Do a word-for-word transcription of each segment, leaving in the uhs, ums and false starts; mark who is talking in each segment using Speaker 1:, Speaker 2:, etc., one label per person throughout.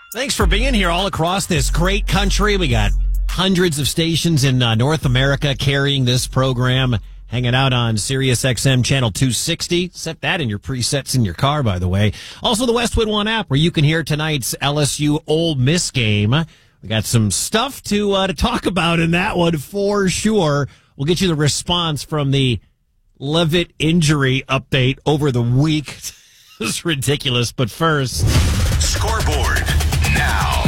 Speaker 1: Thanks for being here all across this great country. We got hundreds of stations in uh, North America carrying this program, hanging out on Sirius X M channel two sixty. Set that in your presets in your car, by the way. Also, the Westwood One app, where you can hear tonight's L S U Ole Miss game. We got some stuff to uh, to talk about in that one for sure. We'll get you the response from the Levitt injury update over the week. It's ridiculous, but first...
Speaker 2: Scoreboard now.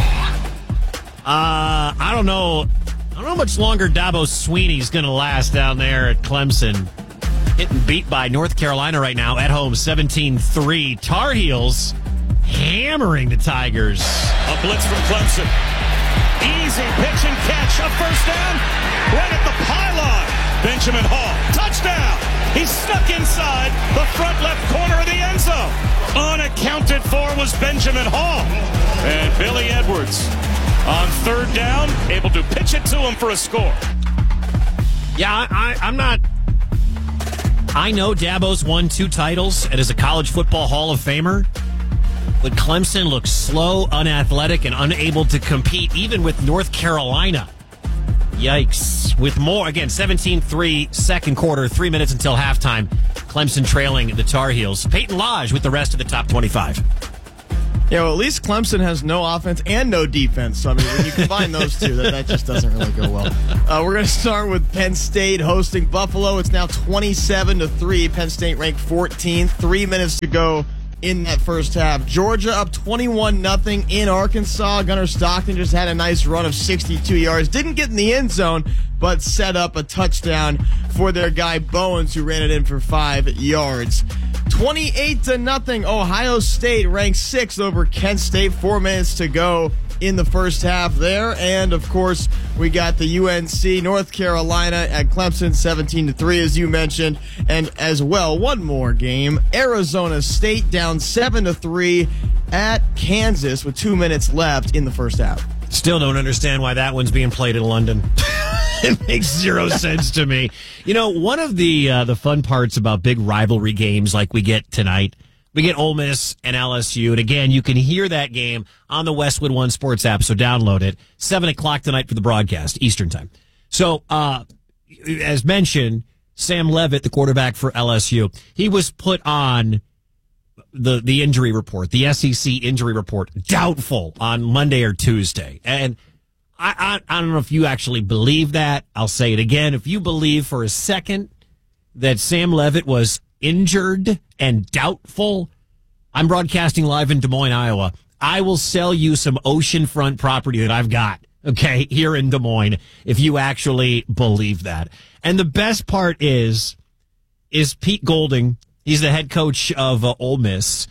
Speaker 1: Uh, I don't know. I don't know how much longer Dabo Swinney's going to last down there at Clemson. Getting beat by North Carolina right now at home, seventeen three. Tar Heels hammering the Tigers.
Speaker 3: A blitz from Clemson. Easy pitch and catch. A first down right at the pylon. Benjamin Hall. Touchdown. He snuck inside the front left corner of the end zone. Unaccounted for was Benjamin Hall. And Billy Edwards on third down, able to pitch it to him for a score.
Speaker 1: Yeah, I, I, I'm not... I know Dabo's won two titles and is a college football Hall of Famer, but Clemson looks slow, unathletic, and unable to compete even with North Carolina. Yikes. With more, again, seventeen three, second quarter, three minutes until halftime. Clemson trailing the Tar Heels. Peyton Lodge with the rest of the top twenty-five.
Speaker 4: Yeah, well, at least Clemson has no offense and no defense. So, I mean, when you combine those two, that, that just doesn't really go well. Uh, we're going to start with Penn State hosting Buffalo. It's now twenty-seven to three. Penn State ranked fourteenth. Three minutes to go in that first half. Georgia up twenty-one nothing in Arkansas. Gunnar Stockton just had a nice run of sixty-two yards. Didn't get in the end zone, but set up a touchdown for their guy Bowens, who ran it in for five yards. twenty-eight to nothing. Ohio State ranks sixth over Kent State. Four minutes to go in the first half there. And, of course, we got the U N C North Carolina at Clemson, seventeen to three, as you mentioned. And as well, one more game. Arizona State down seven to three at Kansas with two minutes left in the first half.
Speaker 1: Still don't understand why that one's being played in London. It makes zero sense to me. You know, one of the uh, the fun parts about big rivalry games like we get tonight, we get Ole Miss and L S U. And again, you can hear that game on the Westwood One Sports app, so download it. seven o'clock tonight for the broadcast, Eastern time. So, uh, as mentioned, Sam Levitt, the quarterback for L S U, he was put on the, the injury report, the S E C injury report, doubtful on Monday or Tuesday. And I, I, I don't know if you actually believe that. I'll say it again. If you believe for a second that Sam Levitt was injured and doubtful, I'm broadcasting live in Des Moines, Iowa. I will sell you some oceanfront property that I've got, okay, here in Des Moines, if you actually believe that. And the best part is, is Pete Golding. He's the head coach of uh, Ole Miss.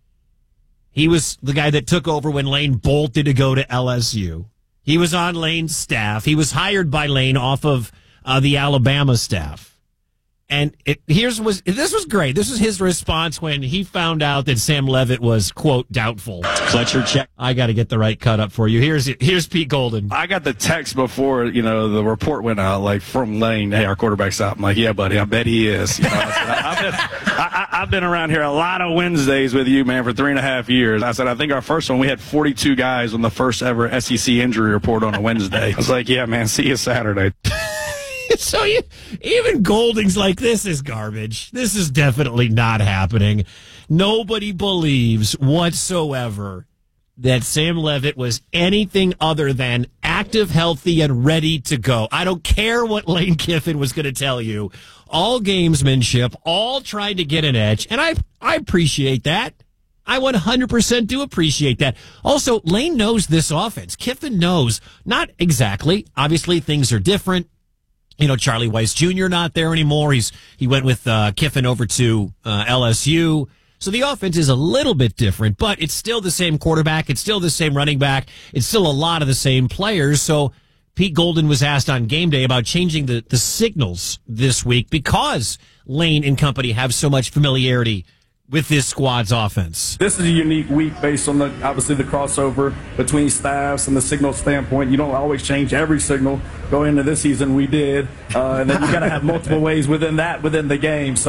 Speaker 1: He was the guy that took over when Lane bolted to go to L S U. He was on Lane's staff. He was hired by Lane off of uh, the Alabama staff. And it, here's was this was great. This was his response when he found out that Sam Levitt was, quote, doubtful.
Speaker 3: Fletcher check.
Speaker 1: I got to get the right cut up for you. Here's here's Pete Golden.
Speaker 5: I got the text before, you know, the report went out, like, from Lane, hey, our quarterback's out. I'm like, yeah, buddy, I bet he is. You know, I said, I've, been, I, I've been around here a lot of Wednesdays with you, man, for three and a half years. I said, I think our first one, we had forty-two guys on the first ever S E C injury report on a Wednesday. I was like, yeah, man, see you Saturday.
Speaker 1: So you, even Golding's like, this is garbage. This is definitely not happening. Nobody believes whatsoever that Sam Levitt was anything other than active, healthy, and ready to go. I don't care what Lane Kiffin was going to tell you. All gamesmanship, all trying to get an edge, and I I appreciate that. I one hundred percent do appreciate that. Also, Lane knows this offense. Kiffin knows. Not exactly. Obviously, things are different. You know, Charlie Weiss Junior not there anymore. He's he went with uh, Kiffin over to uh, L S U. So the offense is a little bit different, but it's still the same quarterback. It's still the same running back. It's still a lot of the same players. So Pete Golden was asked on game day about changing the, the signals this week because Lane and company have so much familiarity with this squad's offense.
Speaker 6: This is a unique week based on the obviously the crossover between staffs and the signal standpoint. You don't always change every signal. Going into this season, we did, uh, and then you got to have multiple ways within that within the game. So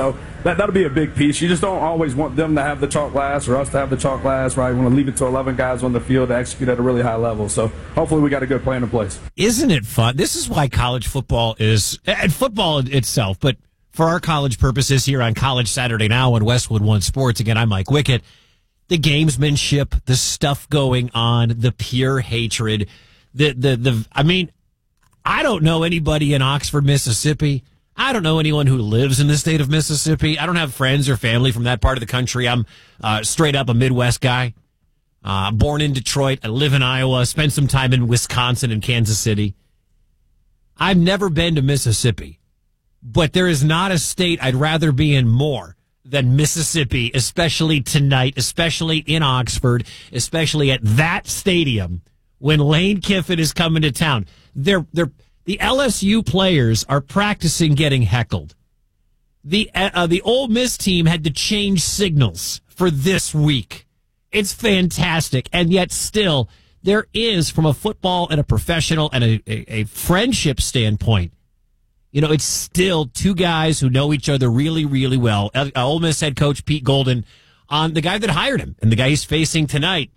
Speaker 6: that, that'll be a big piece. You just don't always want them to have the chalk last or us to have the chalk last, right? You want to leave it to eleven guys on the field to execute at a really high level. So hopefully we got a good plan in place.
Speaker 1: Isn't it fun? This is why college football is, and football itself, but for our college purposes here on College Saturday Now on Westwood One Sports, again, I'm Mike Wickett. The gamesmanship, the stuff going on, the pure hatred, the, the, the, I mean, I don't know anybody in Oxford, Mississippi. I don't know anyone who lives in the state of Mississippi. I don't have friends or family from that part of the country. I'm uh, straight up a Midwest guy. Uh, born in Detroit. I live in Iowa. Spent some time in Wisconsin and Kansas City. I've never been to Mississippi, but there is not a state I'd rather be in more than Mississippi, especially tonight, especially in Oxford, especially at that stadium when Lane Kiffin is coming to town. They're, they're, the L S U players are practicing getting heckled. The, uh, the Ole Miss team had to change signals for this week. It's fantastic. And yet still, there is, from a football and a professional and a, a, a friendship standpoint, you know, it's still two guys who know each other really, really well. Uh, Ole Miss head coach Pete Golden on the guy that hired him and the guy he's facing tonight.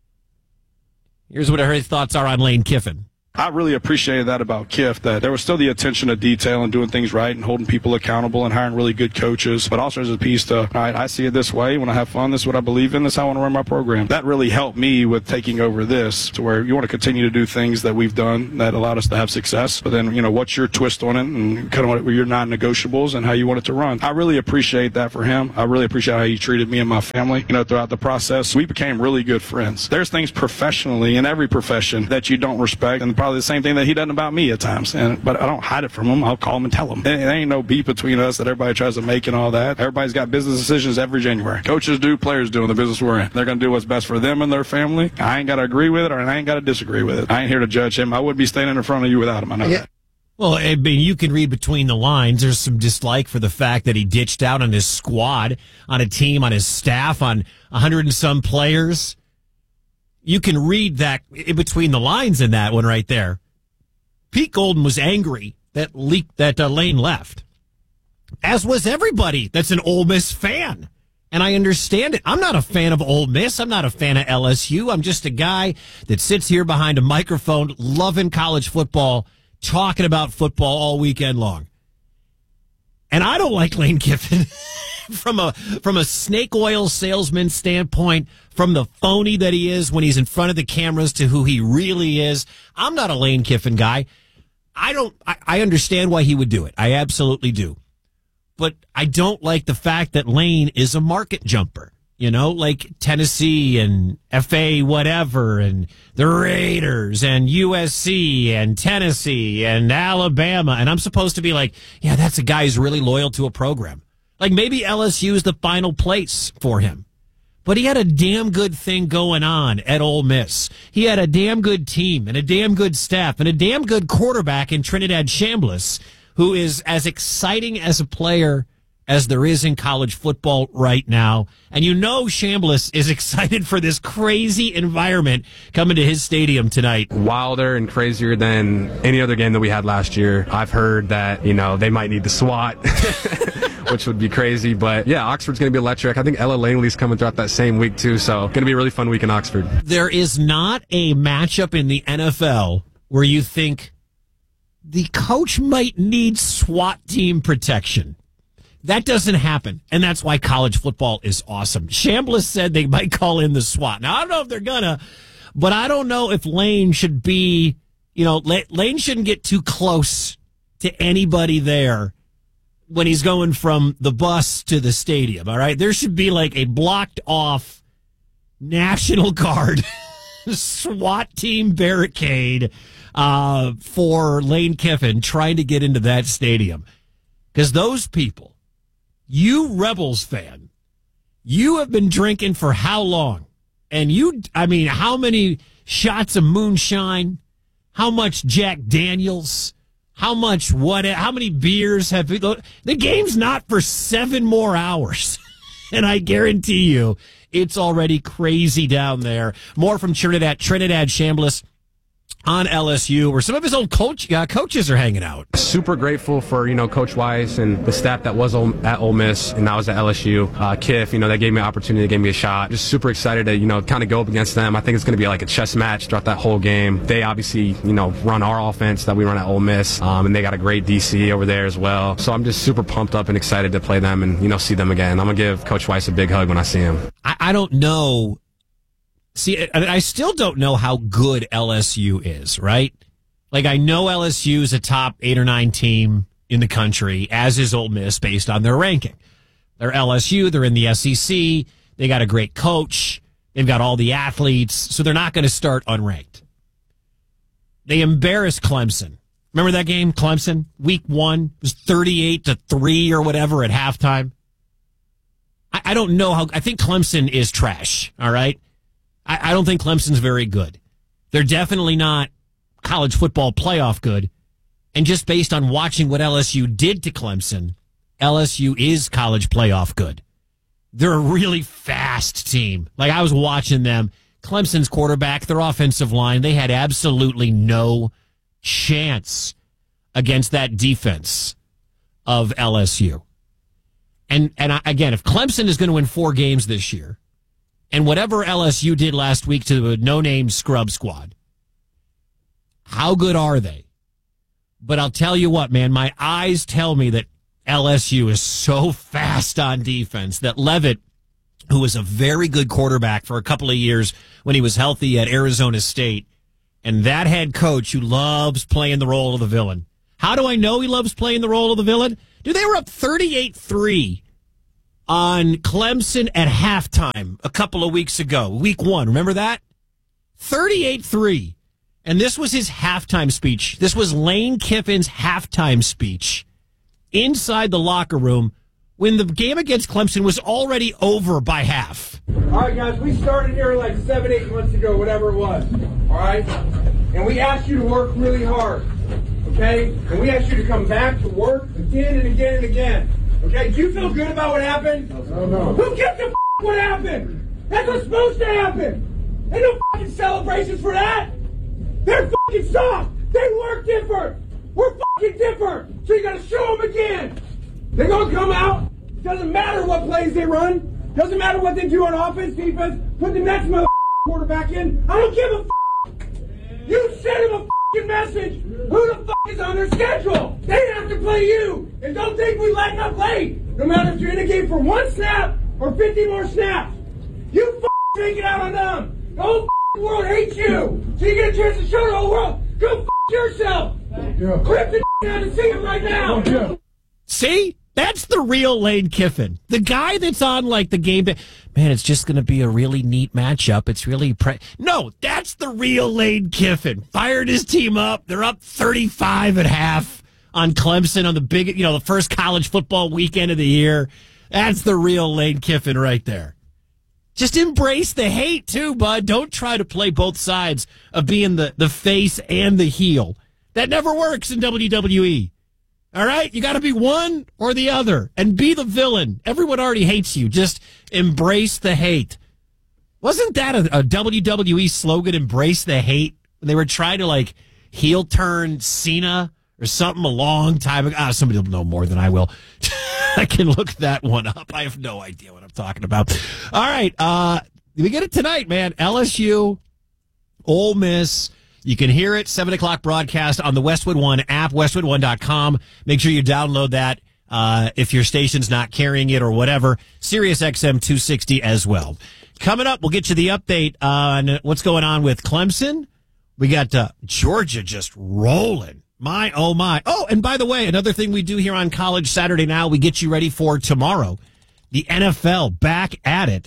Speaker 1: Here's what his thoughts are on Lane Kiffin.
Speaker 5: I really appreciated that about Kiff, that there was still the attention to detail and doing things right and holding people accountable and hiring really good coaches, but also there's a piece to, all right, I see it this way. When I have fun, this is what I believe in. This is how I want to run my program. That really helped me with taking over this, to where you want to continue to do things that we've done that allowed us to have success, but then, you know, what's your twist on it and kind of what your non-negotiables and how you want it to run. I really appreciate that for him. I really appreciate how he treated me and my family, you know, throughout the process. We became really good friends. There's things professionally in every profession that you don't respect, and probably the same thing that he does about me at times, and but I don't hide it from him. I'll call him and tell him. There ain't no beef between us that everybody tries to make and all that. Everybody's got business decisions every January. Coaches do, players do in the business we're in. They're going to do what's best for them and their family. I ain't got to agree with it, or I ain't got to disagree with it. I ain't here to judge him. I wouldn't be standing in front of you without him. I know yeah. that.
Speaker 1: Well, I mean, you can read between the lines. There's some dislike for the fact that he ditched out on his squad, on a team, on his staff, on a hundred and some players. You can read that in between the lines in that one right there. Pete Golden was angry that leak, that uh, Lane left, as was everybody that's an Ole Miss fan. And I understand it. I'm not a fan of Ole Miss. I'm not a fan of L S U. I'm just a guy that sits here behind a microphone loving college football, talking about football all weekend long. And I don't like Lane Kiffin from a from a snake oil salesman standpoint, from the phony that he is when he's in front of the cameras to who he really is. I'm not a Lane Kiffin guy. I don't, I, I understand why he would do it. I absolutely do. But I don't like the fact that Lane is a market jumper, you know, like Tennessee and F A whatever and the Raiders and U S C and Tennessee and Alabama. And I'm supposed to be like, yeah, that's a guy who's really loyal to a program. Like maybe L S U is the final place for him. But he had a damn good thing going on at Ole Miss. He had a damn good team and a damn good staff and a damn good quarterback in Trinidad Chambliss, who is as exciting as a player as there is in college football right now. And you know Chambliss is excited for this crazy environment coming to his stadium tonight.
Speaker 7: Wilder and crazier than any other game that we had last year. I've heard that, you know, they might need the SWAT, which would be crazy. But, yeah, Oxford's going to be electric. I think Ella Langley's coming throughout that same week, too. So going to be a really fun week in Oxford.
Speaker 1: There is not a matchup in the N F L where you think the coach might need SWAT team protection. That doesn't happen, and that's why college football is awesome. Chambliss said they might call in the SWAT. Now, I don't know if they're gonna, but I don't know if Lane should be, you know, Lane shouldn't get too close to anybody there when he's going from the bus to the stadium, all right? There should be like a blocked-off National Guard SWAT team barricade uh, for Lane Kiffin trying to get into that stadium. Because those people, you Rebels fan, you have been drinking for how long? And you, I mean, how many shots of moonshine? How much Jack Daniels? How much what? How many beers have we? The game's not for seven more hours. And I guarantee you, it's already crazy down there. More from Trinidad, Trinidad Chambliss. on L S U, where some of his old coach uh, coaches are hanging out.
Speaker 7: Super grateful for, you know, Coach Weiss and the staff that was at Ole Miss and now was at L S U. Uh, Kiff, you know, they gave me an opportunity, they gave me a shot. Just super excited to, you know, kind of go up against them. I think it's going to be like a chess match throughout that whole game. They obviously, you know, run our offense that we run at Ole Miss, um, and they got a great D C over there as well. So I'm just super pumped up and excited to play them and, you know, see them again. I'm going to give Coach Weiss a big hug when I see him.
Speaker 1: I, I don't know. See, I, I still don't know how good L S U is, right? Like, I know L S U is a top eight or nine team in the country, as is Ole Miss, based on their ranking. They're L S U. They're in the S E C. They got a great coach. They've got all the athletes, so they're not going to start unranked. They embarrassed Clemson. Remember that game, Clemson? Week one, it was thirty-eight to three or whatever at halftime. I, I don't know how. I think Clemson is trash, all right? I, I don't think Clemson's very good. They're definitely not college football playoff good. And just based on watching what L S U did to Clemson, L S U is college playoff good. They're a really fast team. Like, I was watching them. Clemson's quarterback, their offensive line, they had absolutely no chance against that defense of L S U. And, and I, again, if Clemson is going to win four games this year, and whatever L S U did last week to the no-name scrub squad, how good are they? But I'll tell you what, man, my eyes tell me that L S U is so fast on defense that Leavitt, who was a very good quarterback for a couple of years when he was healthy at Arizona State, and that head coach who loves playing the role of the villain. How do I know he loves playing the role of the villain? Dude, they were up thirty-eight three on Clemson at halftime a couple of weeks ago. Week one, remember that? thirty-eight three. And this was his halftime speech. This was Lane Kiffin's halftime speech inside the locker room when the game against Clemson was already over by half.
Speaker 8: All right, guys, we started here like seven, eight months ago, whatever it was, all right? And we asked you to work really hard, okay? And we asked you to come back to work again and again and again, okay? Do you feel good about what happened? No, no. Who gives a f*** what happened? That's what's supposed to happen. Ain't no fucking celebrations for that. They're fucking soft. They work different. We're fucking different. So you gotta show them again. They're gonna come out. Doesn't matter what plays they run. Doesn't matter what they do on offense, defense. Put the next mother quarterback in. I don't give a f***. You send them a fucking message. Who the fuck is on their schedule? They have to play you. And don't think we lighten up late. No matter if you're in a game for one snap or fifty more snaps. You fucking take it out on them. The whole fucking world hates you. So you get a chance to show the whole world. Go f*** yourself. Yeah. Rip the out and see him right now. Yeah.
Speaker 1: See? That's the real Lane Kiffin. The guy that's on, like, the game. Man, it's just going to be a really neat matchup. It's really... Pre- no, that's the real Lane Kiffin. Fired his team up. They're up thirty-five at half on Clemson on the big, you know, the first college football weekend of the year. That's the real Lane Kiffin right there. Just embrace the hate, too, bud. Don't try to play both sides of being the, the face and the heel. That never works in W W E. All right? You got to be one or the other and be the villain. Everyone already hates you. Just embrace the hate. Wasn't that a, a W W E slogan, embrace the hate? When they were trying to, like, heel turn Cena or something a long time ago. Ah, somebody will know more than I will. I can look that one up. I have no idea what I'm talking about. All right. Uh, we get it tonight, man. L S U, Ole Miss. You can hear it, seven o'clock broadcast on the Westwood One app, westwood one dot com. Make sure you download that uh, if your station's not carrying it or whatever. Sirius X M two sixty as well. Coming up, we'll get you the update on what's going on with Clemson. We got uh, Georgia just rolling. My, oh, my. Oh, and by the way, another thing we do here on College Saturday Now, we get you ready for tomorrow. The N F L back at it.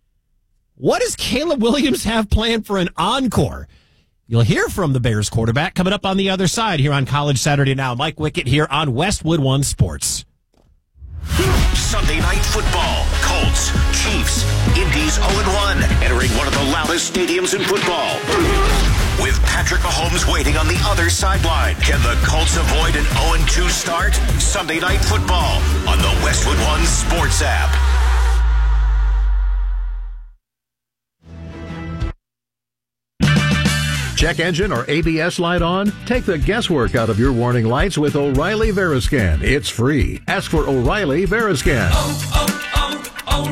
Speaker 1: What does Caleb Williams have planned for an encore? You'll hear from the Bears quarterback coming up on the other side here on College Saturday Now. Mike Wickett here on Westwood One Sports.
Speaker 2: Sunday Night Football. Colts, Chiefs, Indy's oh and one, entering one of the loudest stadiums in football. With Patrick Mahomes waiting on the other sideline. Can the Colts avoid an oh and two start? Sunday Night Football on the Westwood One Sports app.
Speaker 9: check engine or A B S light on? Take the guesswork out of your warning lights with O'Reilly Veriscan. It's free. Ask for O'Reilly Veriscan.
Speaker 10: Oh,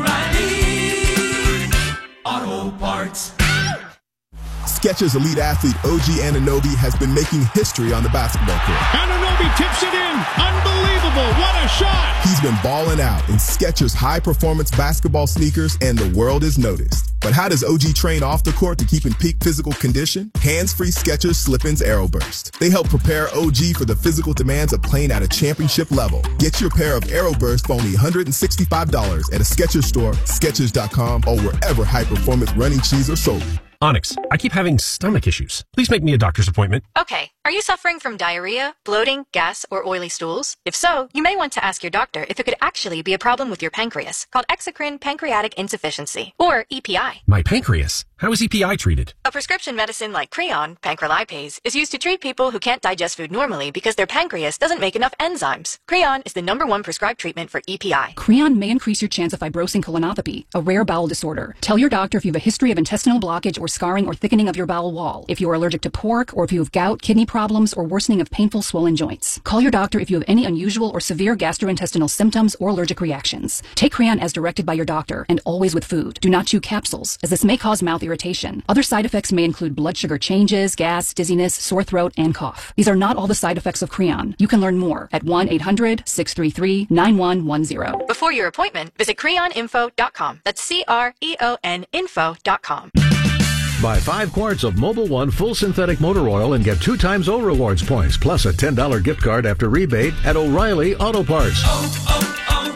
Speaker 10: oh, oh, O'Reilly Auto Parts.
Speaker 11: Skechers elite athlete O G Anunoby has been making history on the basketball court.
Speaker 12: Anunoby tips it in. Unbelievable. What a shot.
Speaker 11: He's been balling out in Skechers high-performance basketball sneakers, and the world has noticed. But how does O G train off the court to keep in peak physical condition? Hands-free Skechers Slip-ins Aeroburst. They help prepare O G for the physical demands of playing at a championship level. Get your pair of Aeroburst for only one hundred sixty-five dollars at a Skechers store, Skechers dot com, or wherever high-performance running shoes are sold.
Speaker 13: Onyx, I keep having stomach issues. Please make me a doctor's appointment.
Speaker 14: Okay. Are you suffering from diarrhea, bloating, gas, or oily stools? If so, you may want to ask your doctor if it could actually be a problem with your pancreas, called exocrine pancreatic insufficiency, or E P I.
Speaker 13: My pancreas? How is E P I treated?
Speaker 14: A prescription medicine like Creon, pancrelipase, is used to treat people who can't digest food normally because their pancreas doesn't make enough enzymes. Creon is the number one prescribed treatment for E P I.
Speaker 15: Creon may increase your chance of fibrosing colonopathy, a rare bowel disorder. Tell your doctor if you have a history of intestinal blockage or scarring or thickening of your bowel wall, if you are allergic to pork, or if you have gout, kidney problems, or worsening of painful swollen joints. Call your doctor if you have any unusual or severe gastrointestinal symptoms or allergic reactions. Take Creon as directed by your doctor, and always with food. Do not chew capsules, as this may cause mouth irritation. Other side effects may include blood sugar changes, gas, dizziness, sore throat, and cough. These are not all the side effects of Creon. You can learn more at one eight hundred, six three three, nine one one zero.
Speaker 14: Before your appointment, visit creon info dot com. That's C R E O N info dot com.
Speaker 9: Buy five quarts of Mobil One full synthetic motor oil and get two times O Rewards points, plus a ten dollars gift card after rebate at O'Reilly Auto Parts.
Speaker 10: Oh,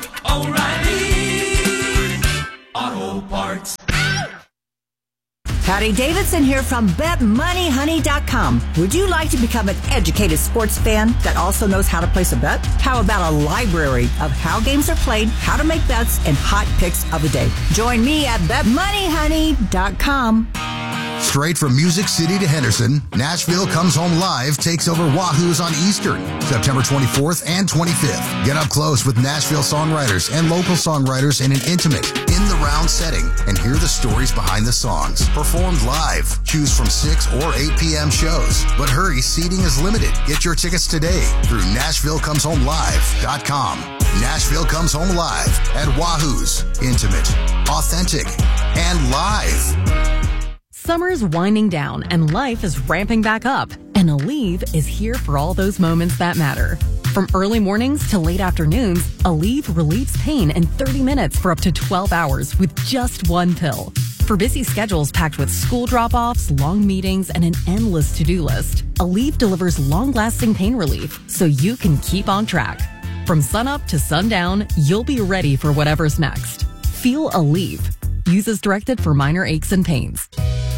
Speaker 10: oh, oh, O'Reilly Auto Parts.
Speaker 16: Patty Davidson here from bet money honey dot com. Would you like to become an educated sports fan that also knows how to place a bet? How about a library of how games are played, how to make bets, and hot picks of the day? Join me at bet money honey dot com.
Speaker 17: Straight from Music City to Henderson, Nashville Comes Home Live takes over Wahoo's on Eastern, September twenty-fourth and twenty-fifth. Get up close with Nashville songwriters and local songwriters in an intimate, in-the-round setting and hear the stories behind the songs. Performed live. Choose from six or eight p.m. shows. But hurry, seating is limited. Get your tickets today through Nashville Comes Home Live dot com. Nashville Comes Home Live at Wahoo's. Intimate, authentic, and live.
Speaker 18: Summer's winding down and life is ramping back up, and Aleve is here for all those moments that matter. From early mornings to late afternoons, Aleve relieves pain in thirty minutes for up to twelve hours with just one pill. For busy schedules packed with school drop-offs, long meetings, and an endless to-do list, Aleve delivers long-lasting pain relief so you can keep on track. From sunup to sundown, you'll be ready for whatever's next. Feel Aleve. Use as directed for minor aches and pains.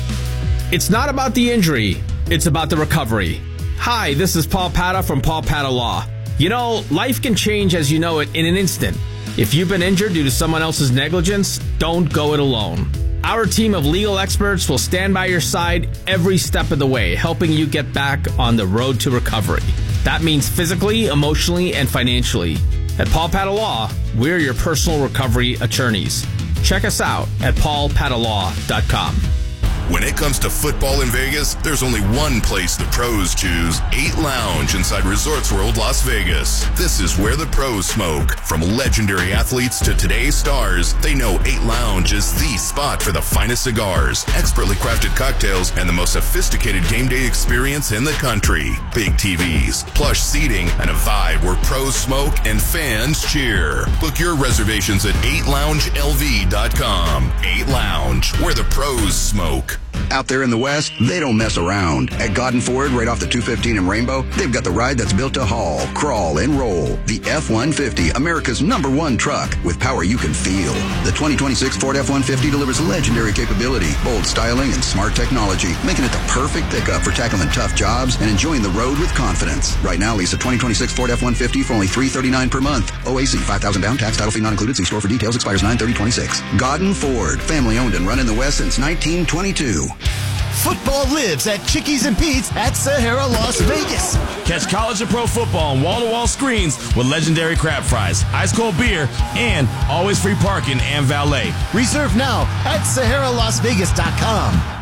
Speaker 19: It's not about the injury, it's about the recovery. Hi, this is Paul Pata from Paul Pata Law. You know, life can change as you know it in an instant. If you've been injured due to someone else's negligence, don't go it alone. Our team of legal experts will stand by your side every step of the way, helping you get back on the road to recovery. That means physically, emotionally, and financially. At Paul Pata Law, we're your personal recovery attorneys. Check us out at paul pata law dot com.
Speaker 20: When it comes to football in Vegas, there's only one place the pros choose. eight Lounge inside Resorts World Las Vegas. This is where the pros smoke. From legendary athletes to today's stars, they know eight Lounge is the spot for the finest cigars, expertly crafted cocktails, and the most sophisticated game day experience in the country. Big T Vs, plush seating, and a vibe where pros smoke and fans cheer. Book your reservations at eight lounge L V dot com. eight Lounge, where the pros smoke.
Speaker 21: Out there in the West, they don't mess around. At Godden Ford, right off the two fifteen in Rainbow, they've got the ride that's built to haul, crawl, and roll. The F one fifty, America's number one truck, with power you can feel. The twenty twenty-six Ford F one fifty delivers legendary capability, bold styling, and smart technology, making it the perfect pickup for tackling tough jobs and enjoying the road with confidence. Right now, lease a twenty twenty-six Ford F one fifty for only three hundred thirty-nine dollars per month. O A C, five thousand dollars down, tax, title fee not included. See store for details. Expires nine thirty twenty-six. Godden Ford, family owned and run in the West since nineteen twenty-two.
Speaker 22: Football lives at Chickies and Pete's at Sahara, Las Vegas.
Speaker 23: Catch college and pro football on wall-to-wall screens with legendary crab fries, ice-cold beer, and always free parking and valet.
Speaker 22: Reserve now at Sahara Las Vegas dot com.